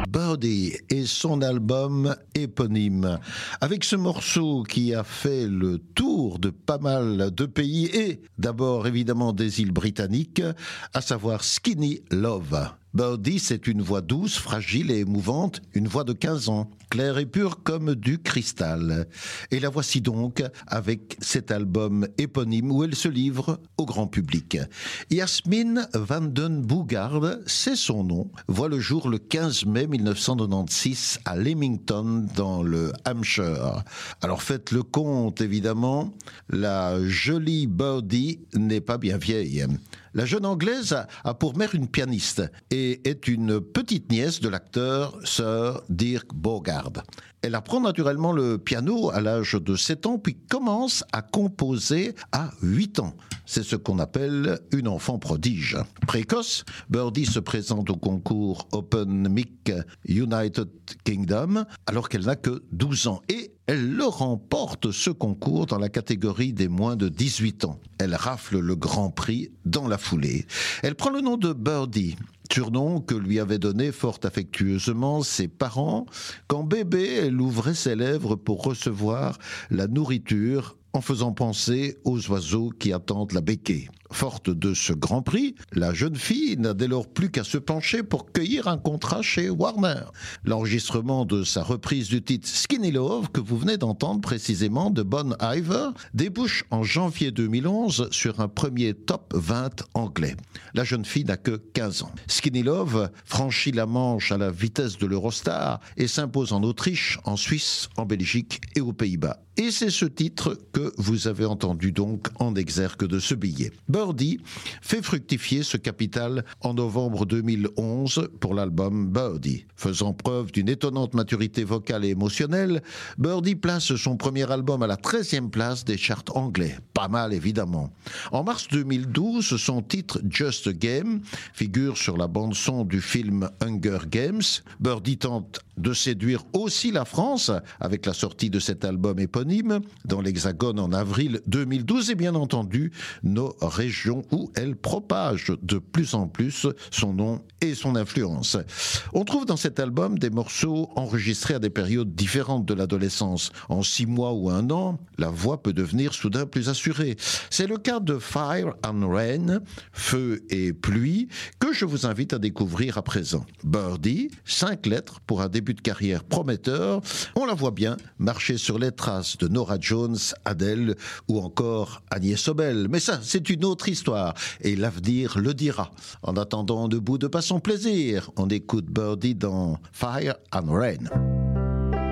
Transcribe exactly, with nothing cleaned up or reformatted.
Birdie et son album éponyme. Avec ce morceau qui a fait le tour de pas mal de pays et d'abord évidemment des îles britanniques, à savoir Skinny Love. Birdie, c'est une voix douce, fragile et émouvante, une voix de quinze ans, claire et pure comme du cristal. Et la voici donc avec cet album éponyme où elle se livre au grand public. Yasmine Van Den Boogaard, c'est son nom, voit le jour le quinze mai mille neuf cent quatre-vingt-seize à Leamington dans le Hampshire. Alors faites le compte évidemment, la jolie Birdie n'est pas bien vieille. La jeune Anglaise a pour mère une pianiste et est une petite nièce de l'acteur Sir Dirk Bogarde. Elle apprend naturellement le piano à l'âge de sept ans, puis commence à composer à huit ans. C'est ce qu'on appelle une enfant prodige. Précoce, Birdie se présente au concours Open Mic United Kingdom alors qu'elle n'a que douze ans. Et elle le remporte, ce concours, dans la catégorie des moins de dix-huit ans. Elle rafle le grand prix dans la foulée. Elle prend le nom de Birdie, surnom que lui avaient donné fort affectueusement ses parents quand bébé elle ouvrait ses lèvres pour recevoir la nourriture en faisant penser aux oiseaux qui attendent la béquée. Forte de ce grand prix, la jeune fille n'a dès lors plus qu'à se pencher pour cueillir un contrat chez Warner. L'enregistrement de sa reprise du titre Skinny Love, que vous venez d'entendre précisément de Bon Iver, débouche en janvier deux mille onze sur un premier top vingt anglais. La jeune fille n'a que quinze ans. Skinny Love franchit la Manche à la vitesse de l'Eurostar et s'impose en Autriche, en Suisse, en Belgique et aux Pays-Bas. Et c'est ce titre que vous avez entendu donc en exergue de ce billet. Birdie fait fructifier ce capital en novembre deux mille onze pour l'album Birdie. Faisant preuve d'une étonnante maturité vocale et émotionnelle, Birdie place son premier album à la treizième place des charts anglais. Pas mal évidemment. En mars deux mille douze, son titre Just a Game figure sur la bande-son du film Hunger Games. Birdie tente de séduire aussi la France avec la sortie de cet album éponyme dans l'Hexagone en avril deux mille douze et bien entendu nos régions où elle propage de plus en plus son nom et son influence. On trouve dans cet album des morceaux enregistrés à des périodes différentes de l'adolescence. En six mois ou un an, la voix peut devenir soudain plus assurée. C'est le cas de Fire and Rain, Feu et Pluie, que je vous invite à découvrir à présent. Birdie, cinq lettres pour un début de carrière prometteur. On la voit bien marcher sur les traces de Norah Jones, Adele ou encore Agnès Obel. Mais ça, c'est une autre histoire et l'avenir le dira. En attendant, debout de pas son plaisir, on écoute Birdie dans Fire and Rain.